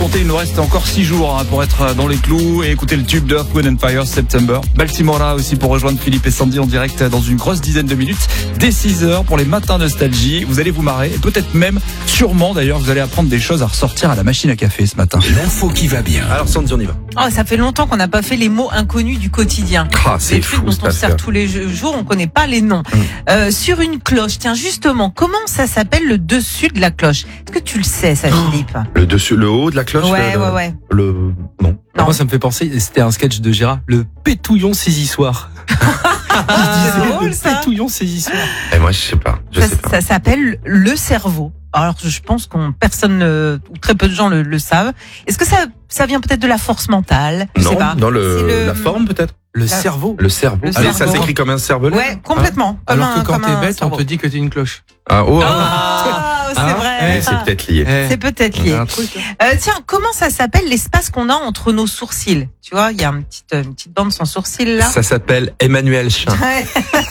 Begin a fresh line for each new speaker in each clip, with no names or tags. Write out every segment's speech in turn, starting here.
compter, il nous reste encore 6 jours pour être dans les clous et écouter le tube de Earth, Wind & Fire, September. Baltimore là aussi pour rejoindre Philippe et Sandy en direct dans une grosse dizaine de minutes dès 6h pour les matins nostalgie. Vous allez vous marrer et peut-être même, sûrement d'ailleurs, vous allez apprendre des choses à ressortir à la machine à café ce matin.
L'info qui va bien.
Alors Sandy, on y va.
Oh, ça fait longtemps qu'on n'a pas fait les mots inconnus du quotidien.
Ah, c'est fou,
dont on sert tous les jours, on connaît pas les noms. Sur une cloche, tiens justement, comment ça s'appelle le dessus de la cloche? Est-ce que tu le sais, ça, Philippe?
Le dessus, le haut de la cloche.
Ouais.
Non.
Non.
Moi, ça me fait penser, c'était un sketch de Gérard, le pétouillon saisissoir.
C'est drôle,
le
ça.
pétouillon saisissoir.
Et moi, je sais pas.
Ça s'appelle le cerveau. Alors, je pense personne ou très peu de gens le savent. Est-ce que ça vient peut-être de la force mentale? Je sais pas.
Dans
C'est
la forme peut-être.
Le cerveau.
Le cerveau.
Le
Allez, ça
cerveau.
s'écrit comme un cervelet.
Ouais, complètement.
Alors que quand
comme
t'es
un
bête, on
cerveau.
te dit que t'es une cloche.
Ah, oh.
C'est vrai.
C'est peut-être lié.
C'est peut-être
Il y
lié.
a un truc.
Tiens, comment ça s'appelle l'espace qu'on a entre nos sourcils? Tu vois, il y a une petite bande sans sourcils là.
Ça s'appelle Emmanuel Chin.
Ouais.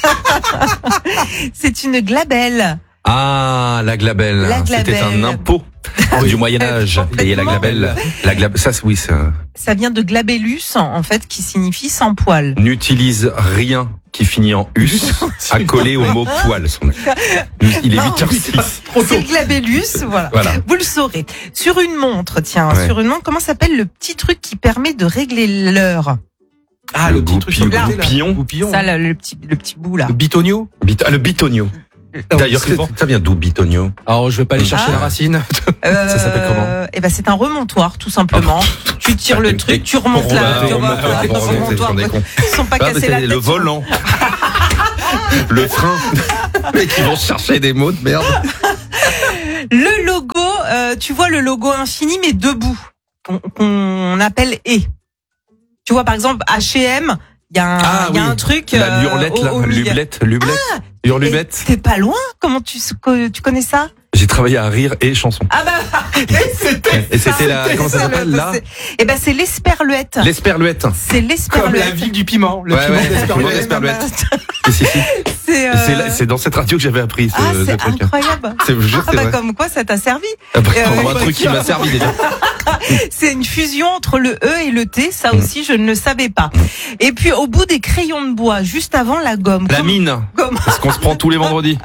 C'est une glabelle.
Ah, la glabelle.
La glabelle.
C'était un impôt du Moyen-Âge. Payé la glabelle. Ça, oui, ça.
Ça vient de glabellus, en fait, qui signifie sans poil.
N'utilise rien qui finit en us à coller au mot poil. Il est
Non,
8h06.
C'est le glabellus, voilà. Vous le saurez. Sur une montre, tiens,
Ouais.
sur une montre, comment s'appelle le petit truc qui permet de régler l'heure?
Ah, le petit truc.
goupillon.
Goupillon.
Ça, le petit bout là.
Le bitonio.
Le bitonio. D'ailleurs,
c'est bon.
ça vient d'où, bitonio?
Alors, je vais pas aller chercher la racine.
Ça s'appelle comment?
Eh ben, c'est un remontoir, tout simplement. Tu tires le truc, tu remontes là. Tu remontes là. Ils sont pas cassés la tête.
Le volant. Le frein. Mais qui vont chercher des mots de merde.
Le logo, tu vois le logo infini, mais debout, qu'on appelle « et ». Tu vois, par exemple, H&M, il y a un truc...
La lurlette, là.
au milieu.
Lublette. Hurlubette.
T'es pas loin? Comment tu connais ça?
J'ai travaillé à Rire et Chanson.
Ah bah,
Et c'était comment ça s'appelle, là?
Eh ben, c'est l'esperluette.
L'esperluette.
C'est
Comme
l'esperluette.
la ville du piment. Le
Ouais,
piment
ouais.
d'Esperluette.
Si.
C'est
C'est dans cette radio que j'avais appris ce
c'est
truc.
incroyable.
C'est jure,
Ah
c'est
bah,
vrai.
comme quoi ça t'a servi.
Un truc qui m'a servi déjà.
C'est une fusion entre le E et le T, ça aussi je ne le savais pas. Et puis au bout des crayons de bois, juste avant la gomme.
La mine. Parce qu'on se prend tous les vendredis.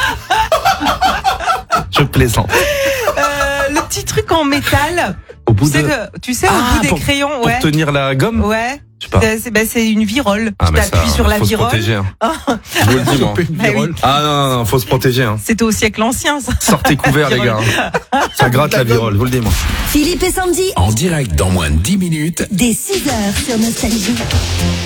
Je plaisante.
Le petit truc en métal.
Au bout de...
Tu sais, au bout des crayons,
Pour
ouais.
tenir la gomme.
Ouais.
Je sais pas.
C'est une virole. Tu
mais
t'appuies
ça,
sur la
faut se
virole.
protéger. Hein. Je vous le dis, moi.
Ah oui.
Ah non, faut se protéger. Hein.
C'était au siècle ancien, ça.
Sortez couverts, les gars. Ça gratte la virole, vous le dis, moi.
Philippe et Sandy. En direct dans moins de 10 minutes.
Dès 6h sur Nostalgie.